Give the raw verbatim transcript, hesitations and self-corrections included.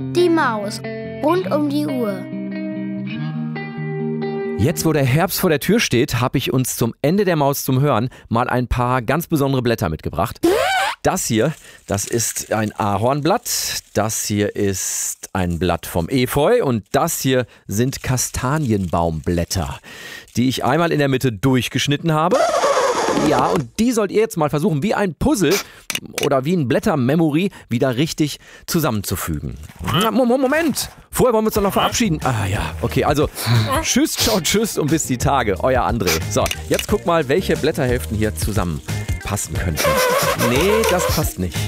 Die Maus. Rund um die Uhr. Jetzt, wo der Herbst vor der Tür steht, habe ich uns zum Ende der Maus zum Hören mal ein paar ganz besondere Blätter mitgebracht. Das hier, das ist ein Ahornblatt, das hier ist ein Blatt vom Efeu und das hier sind Kastanienbaumblätter, die ich einmal in der Mitte durchgeschnitten habe. Ja, und die sollt ihr jetzt mal versuchen, wie ein Puzzle oder wie ein Blättermemory wieder richtig zusammenzufügen. Moment! Vorher wollen wir uns doch noch verabschieden. Ah ja, okay, also tschüss, ciao, tschüss und bis die Tage. Euer André. So, jetzt guck mal, welche Blätterhälften hier zusammenpassen könnten. Nee, das passt nicht.